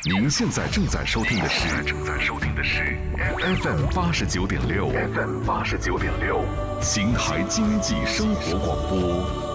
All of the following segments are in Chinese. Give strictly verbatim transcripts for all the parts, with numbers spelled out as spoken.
您现在正在收听的是正在收听的是 F M 八十九点六 F M 八十九点六邢台经济生活广播。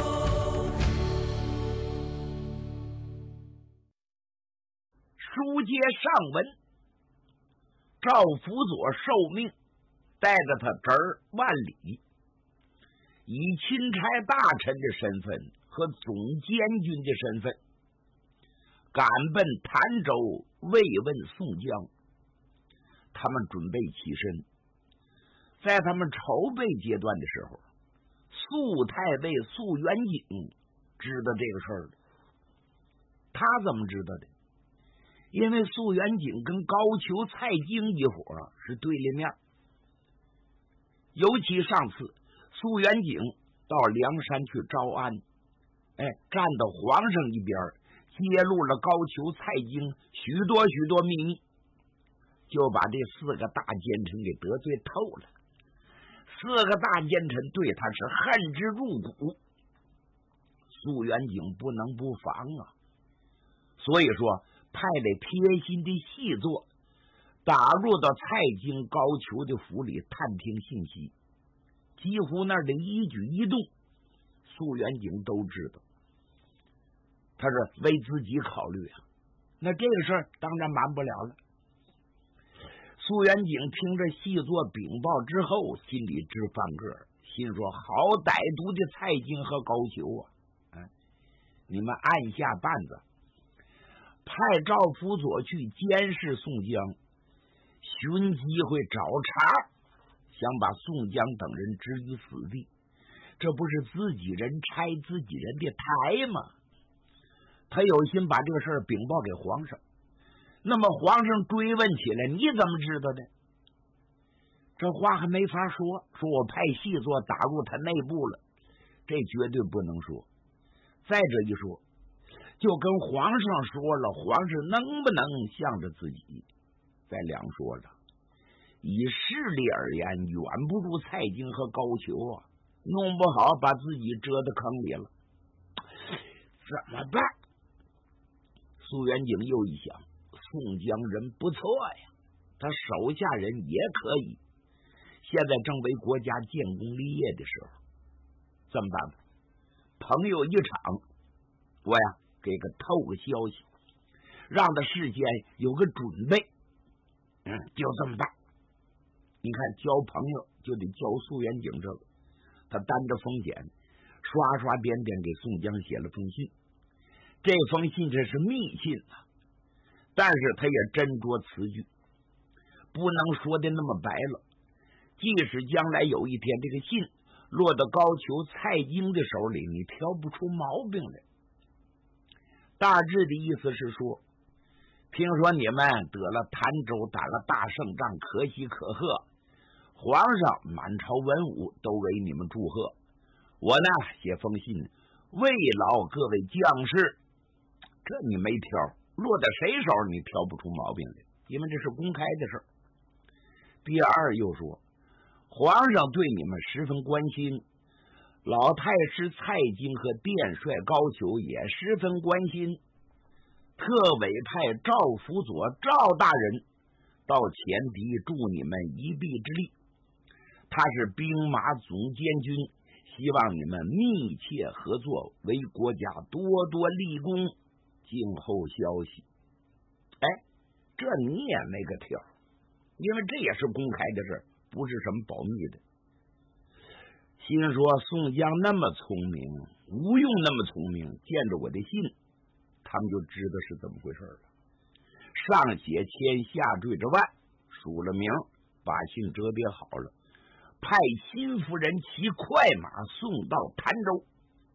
书接上文，赵辅佐受命，带着他侄儿万里，以钦差大臣的身份和总监军的身份，赶奔潭州慰问宋江。他们准备起身，在他们筹备阶段的时候，肃太尉肃元景知道这个事儿了。他怎么知道的？因为肃元景跟高俅、蔡京一伙是对立面，尤其上次肃元景到梁山去招安，哎，站到皇上一边，揭露了高俅、蔡京许多许多秘密，就把这四个大奸臣给得罪透了。四个大奸臣对他是恨之入骨，肃元景不能不防啊。所以说派了贴心的细作打入到蔡京、高俅的府里探听信息，几乎那儿的一举一动肃元景都知道。他是为自己考虑啊，那这个事儿当然瞒不了了。肃元景听着细作禀报之后，心里直翻个，心说好歹毒的蔡京和高俅啊！哎，你们按下绊子，派赵辅佐去监视宋江，寻机会找茬，想把宋江等人置于死地，这不是自己人拆自己人的台吗？他有心把这个事儿禀报给皇上，那么皇上追问起来，你怎么知道的？这话还没法说，说我派细作打入他内部了，这绝对不能说。再者一说，就跟皇上说了，皇上能不能向着自己？再两说了，以势力而言，远不如蔡京和高俅啊，弄不好把自己折到坑里了，怎么办？肃元景又一想，宋江人不错呀，他手下人也可以，现在正为国家建功立业的时候，这么办吧？朋友一场，我呀给个透个消息，让他事先有个准备。嗯，就这么办。你看交朋友就得交肃元景这个，他担着风险，刷刷点点给宋江写了封信。这封信这是密信啊，但是他也斟酌词句，不能说的那么白了。即使将来有一天这个信落到高俅、蔡京的手里，你挑不出毛病来。大致的意思是说，听说你们得了潭州打了大胜仗，可喜可贺，皇上满朝文武都为你们祝贺。我呢写封信慰劳各位将士，这你没挑，落在谁手你挑不出毛病来，因为这是公开的事儿。第二又说，皇上对你们十分关心，老太师蔡京和殿帅高俅也十分关心，特委派赵辅佐赵大人到前敌助你们一臂之力，他是兵马总监军，希望你们密切合作，为国家多多立功，静候消息。哎，这你也没个挑，因为这也是公开的事，不是什么保密的。心说宋江那么聪明，吴用那么聪明，见着我的信，他们就知道是怎么回事了。上写千，下缀着万，署了名，把信折叠好了，派新夫人骑快马送到潭州。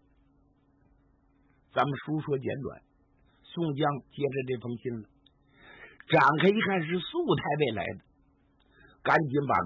咱们书说简短，宋江接着这封信了，展开一看是肃太尉来的，赶紧把